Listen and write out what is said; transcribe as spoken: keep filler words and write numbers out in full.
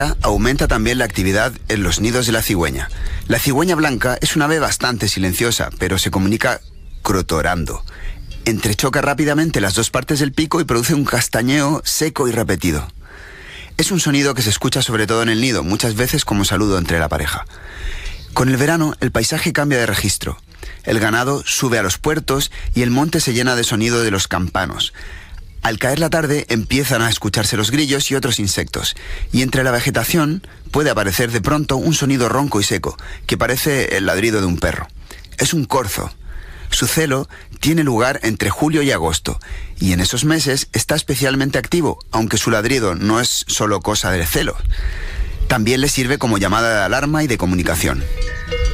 aumenta también la actividad en los nidos de la cigüeña. La cigüeña blanca es una ave bastante silenciosa, pero se comunica crotorando. Entrechoca rápidamente las dos partes del pico y produce un castañeo seco y repetido. Es un sonido que se escucha sobre todo en el nido, muchas veces como saludo entre la pareja. Con el verano, el paisaje cambia de registro. El ganado sube a los puertos y el monte se llena de sonido de los campanos. Al caer la tarde empiezan a escucharse los grillos y otros insectos, y entre la vegetación puede aparecer de pronto un sonido ronco y seco, que parece el ladrido de un perro. Es un corzo. Su celo tiene lugar entre julio y agosto, y en esos meses está especialmente activo, aunque su ladrido no es solo cosa del celo. También le sirve como llamada de alarma y de comunicación.